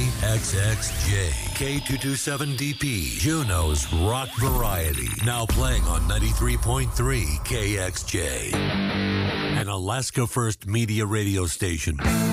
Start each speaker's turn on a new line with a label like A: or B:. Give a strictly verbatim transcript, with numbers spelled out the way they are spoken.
A: X X J, K two twenty-seven D P, Juneau's Rock Variety. Now playing on ninety-three point three K X J. An Alaska First Media radio station.